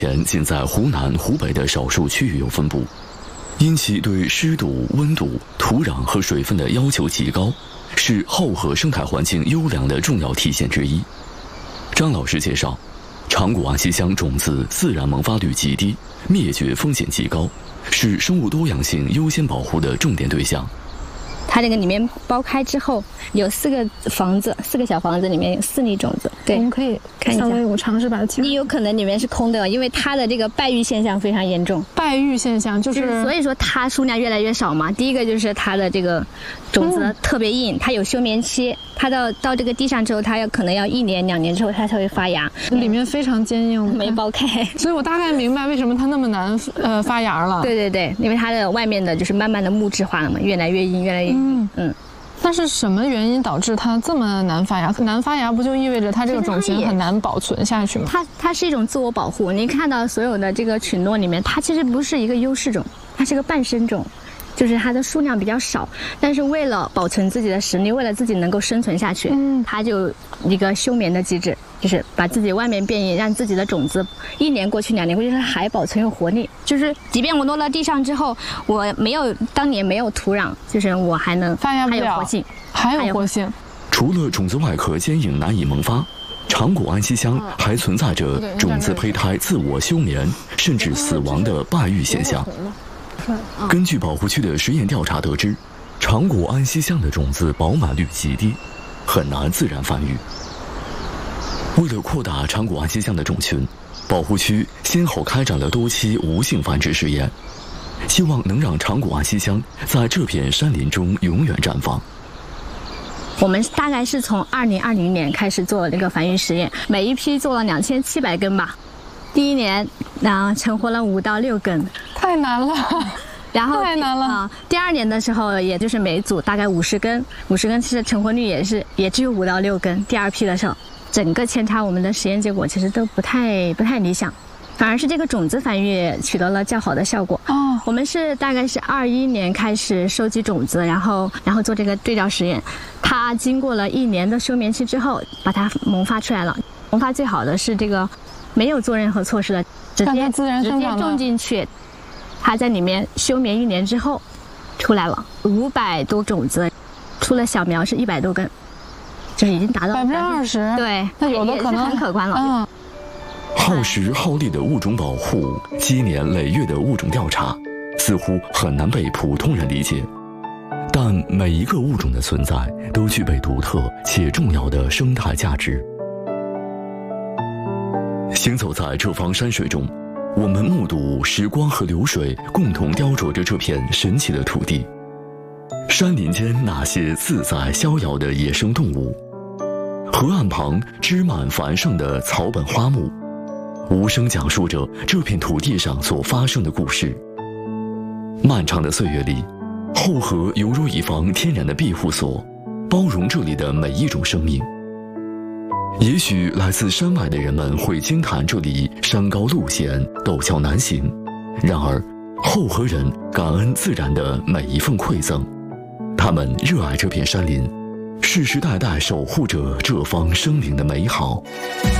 前仅在湖南、湖北的少数区域有分布，因其对湿度、温度、土壤和水分的要求极高，是后河生态环境优良的重要体现之一。张老师介绍，长谷安息香种子自然萌发率极低，灭绝风险极高，是生物多样性优先保护的重点对象。 它这个里面剥开之后，有4个房子，4个小房子里面有4粒种子。对， 我们可以看一下。 我尝试把它切。 你有可能里面是空的，因为它的这个败育现象非常严重。 败育现象就是， 所以说它数量越来越少嘛。第一个就是它的这个种子特别硬，它有休眠期，它到这个地上之后，它可能要1年2年之后它才会发芽。 里面非常坚硬， 没剥开， 所以我大概明白为什么它那么难发芽了。 对对对，因为它的外面的就是慢慢的木质化了嘛，越来越硬，越来越硬。 但是什么原因导致它这么难发芽？难发芽不就意味着它这个种群很难保存下去吗？ 它是一种自我保护。您看到所有的这个群落里面，它其实不是一个优势种，它是个半生种，就是它的数量比较少。但是为了保存自己的实力，为了自己能够生存下去，它就一个休眠的机制，就是把自己外面变异，让自己的种子1年过去2年过去，它还保存有活力。就是即便我落到地上之后，我当年没有土壤，就是我还能发芽不了， 还有活性， 还有活性。 除了种子外壳坚硬难以萌发，长谷安息香还存在着种子胚胎自我休眠甚至死亡的败育现象。根据保护区的实验调查得知，长谷安息香的种子饱满率极低，很难自然繁育。为了扩大长谷安息香的种群，保护区先后开展了多期无性繁殖实验，希望能让长谷安息香在这片山林中永远绽放。 我们大概是从2020年开始做这个繁育实验，每一批做了2700根吧。第一年，成活了5到6根， 太难了。 然后太难了。 第2年的时候，也就是每组大概50根，50根其实成活率也只有5到6根。第2批的时候，整个扦插我们的实验结果其实都不太理想，反而是这个种子繁育取得了较好的效果。我们大概是21年开始收集种子，然后做这个对照实验。它经过了1年的休眠期之后，把它萌发出来了。萌发最好的是这个没有做任何措施的，直接种进去。它在里面休眠1年之后出来了，500多种子，出了小苗是100多根，就是已经达到 20%。 对， 那有的可能很可观了。 耗时耗力的物种保护，积年累月的物种调查，似乎很难被普通人理解。但每一个物种的存在都具备独特且重要的生态价值。行走在这方山水中，我们目睹时光和流水共同雕琢着这片神奇的土地。山林间那些自在逍遥的野生动物，河岸旁枝蔓繁盛的草本花木，无声讲述着这片土地上所发生的故事。漫长的岁月里，后河犹如一方天然的庇护所，包容这里的每一种生命。也许来自山外的人们会惊叹这里山高路险，陡峭难行，然而后河人感恩自然的每一份馈赠，他们热爱这片山林，世世代代守护着这方生灵的美好。